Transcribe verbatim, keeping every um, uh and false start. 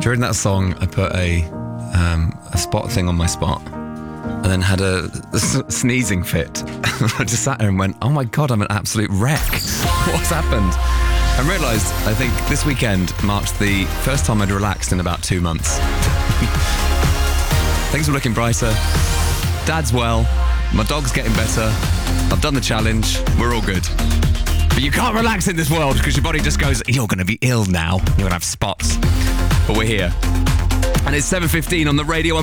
During that song, I put a um, a spot thing on my spot and then had a, a sneezing fit. I just sat there and went, oh my God, I'm an absolute wreck. What's happened? I realised, I think this weekend marked the first time I'd relaxed in about two months. Things are looking brighter. Dad's well. My dog's getting better. I've done the challenge. We're all good. But you can't relax in this world because your body just goes, you're going to be ill now. You're going to have spots. But we're here. And it's seven fifteen on the radio.